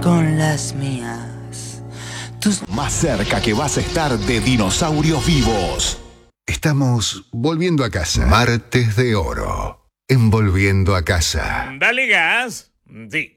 con las mías. Más cerca que vas a estar de dinosaurios vivos. Estamos volviendo a casa. Martes de Oro. Envolviendo a casa. Dale gas. Sí.